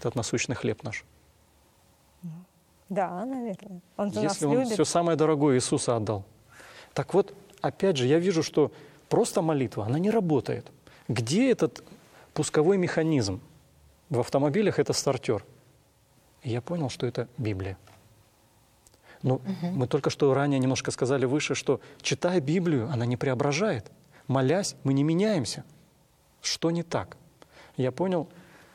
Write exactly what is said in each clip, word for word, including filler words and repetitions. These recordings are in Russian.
этот насущный хлеб наш. Да, наверное. Он за нас Если Он любит. все самое дорогое Иисуса отдал. Так вот, опять же, я вижу, что просто молитва, она не работает. Где этот пусковой механизм? В автомобилях это стартер. И я понял, что это Библия. Но угу. мы только что ранее немножко сказали выше, что, читая Библию, она не преображает. Молясь, мы не меняемся. Что не так? Я понял,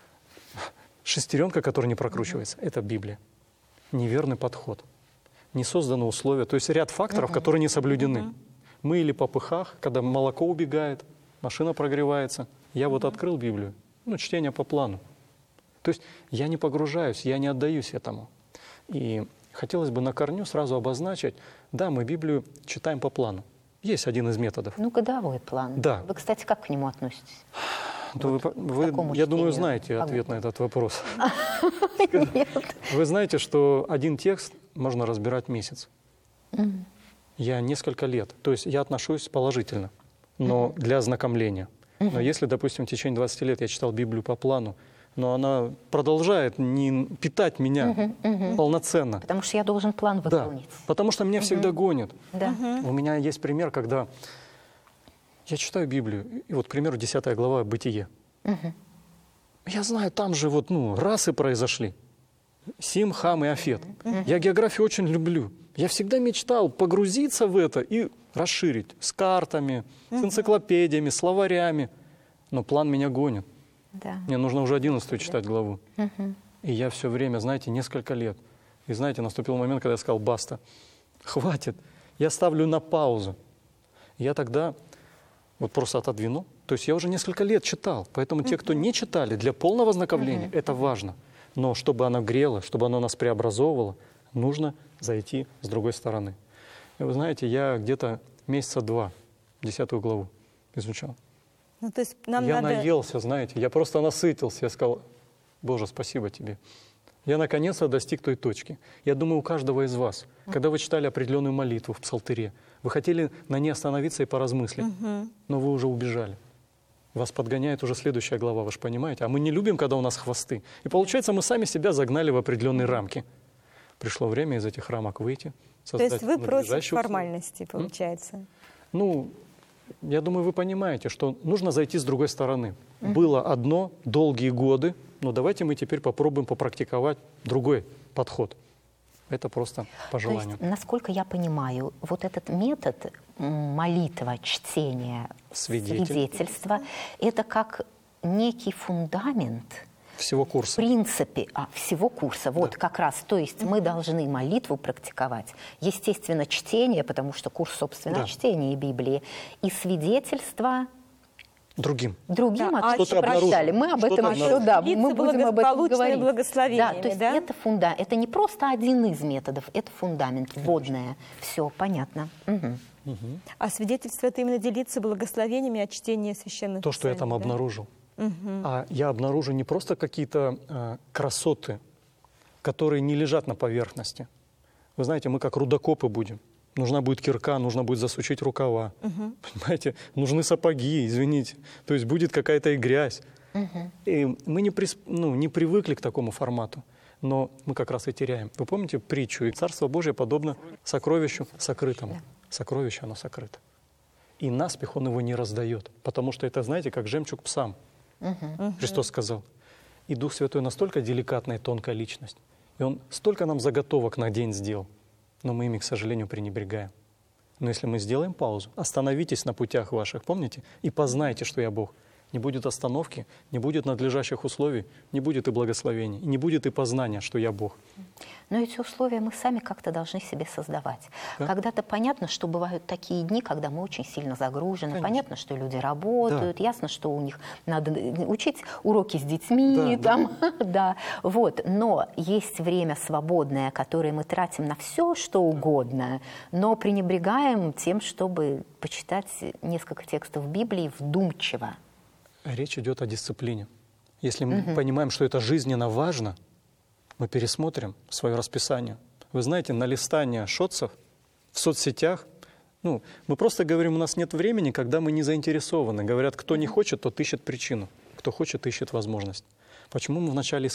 шестеренка, которая не прокручивается, угу. это Библия. Неверный подход. Не созданы условия. То есть ряд факторов, угу. которые не соблюдены. Угу. Мы или по пыхах, когда молоко убегает, машина прогревается. Я угу. вот открыл Библию, ну, чтение по плану. То есть я не погружаюсь, я не отдаюсь этому. И хотелось бы на корню сразу обозначить, да, мы Библию читаем по плану. Есть один из методов. Ну, годовой план. Да. Вы, кстати, как к нему относитесь? Вот вы, вы, я думаю, знаете ответ на этот вопрос. Нет. Вы знаете, что один текст можно разбирать месяц. Я несколько лет. То есть я отношусь положительно, но для ознакомления. Но если, допустим, в течение двадцати лет я читал Библию по плану, но она продолжает не питать меня угу, угу. полноценно. Потому что я должен план выполнить. Да, потому что меня угу. всегда гонят. Да. Угу. У меня есть пример, когда я читаю Библию, и вот, к примеру, десятая глава «Бытие». Угу. Я знаю, там же вот, ну, расы произошли. Сим, Хам и Афет. Угу. Я географию очень люблю. Я всегда мечтал погрузиться в это и расширить с картами, угу. с энциклопедиями, словарями. Но план меня гонит. Да. Мне нужно уже одиннадцатую читать главу. Угу. И я все время, знаете, несколько лет. И знаете, наступил момент, когда я сказал, баста, хватит, я ставлю на паузу. Я тогда вот просто отодвину. То есть я уже несколько лет читал. Поэтому угу. те, кто не читали, для полного ознакомления, угу. это важно. Но чтобы оно грело, чтобы оно нас преобразовывало, нужно зайти с другой стороны. И вы знаете, я где-то месяца два десятую главу изучал. Ну, то есть нам я надо... наелся, знаете, я просто насытился. Я сказал, Боже, спасибо тебе. Я наконец-то достиг той точки. Я думаю, у каждого из вас, uh-huh. когда вы читали определенную молитву в псалтыре, вы хотели на ней остановиться и поразмыслить, uh-huh. но вы уже убежали. Вас подгоняет уже следующая глава, вы же понимаете. А мы не любим, когда у нас хвосты. И получается, мы сами себя загнали в определенные рамки. Пришло время из этих рамок выйти. То есть вы против формальности, получается? Ну... Я думаю, вы понимаете, что нужно зайти с другой стороны. Mm-hmm. Было одно долгие годы, но давайте мы теперь попробуем попрактиковать другой подход. Это просто по желанию. То есть, насколько я понимаю, вот этот метод молитва, чтение, Свидетель. свидетельства, это как некий фундамент всего курса. В принципе, а, всего курса. Вот да. как раз. То есть мы должны молитву практиковать. Естественно, чтение, потому что курс, собственно, да. чтения Библии. И свидетельство... Другим. Другим, да, а что прочитали. Мы об этом еще, да, мы будем об этом говорить. Да, то есть да? это фундамент. Это не просто один из методов, это фундамент, вводное. Все, понятно. Угу. Угу. А свидетельство — это именно делиться благословениями от чтения священных То, что я там да? обнаружил. Угу. А я обнаружу не просто какие-то э, красоты, которые не лежат на поверхности. Вы знаете, мы как рудокопы будем. Нужна будет кирка, нужно будет засучить рукава. Угу. Понимаете, нужны сапоги, извините. То есть будет какая-то и грязь. Угу. И мы не, присп... ну, не привыкли к такому формату, но мы как раз и теряем. Вы помните притчу? И Царство Божие подобно сокровищу сокрытому. Да. Сокровище, оно сокрыто. И наспех он его не раздает, потому что это, знаете, как жемчуг псам. Угу. Христос сказал. И Дух Святой настолько деликатная и тонкая личность. И Он столько нам заготовок на день сделал. Но мы ими, к сожалению, пренебрегаем. Но если мы сделаем паузу, остановитесь на путях ваших, помните? И познайте, что я Бог. Не будет остановки, не будет надлежащих условий, не будет и благословений, не будет и познания, что я Бог. Но эти условия мы сами как-то должны себе создавать. Да? Когда-то понятно, что бывают такие дни, когда мы очень сильно загружены. Конечно. Понятно, что люди работают, да. ясно, что у них надо учить уроки с детьми. Да, там, да. да. Вот. Но есть время свободное, которое мы тратим на все, что угодно, но пренебрегаем тем, чтобы почитать несколько текстов Библии вдумчиво. Речь идет о дисциплине. Если мы угу. понимаем, что это жизненно важно, мы пересмотрим свое расписание. Вы знаете, на листание шотсов в соцсетях, ну, мы просто говорим, у нас нет времени, когда мы не заинтересованы. Говорят, кто не хочет, тот ищет причину. Кто хочет, ищет возможность. Почему мы вначале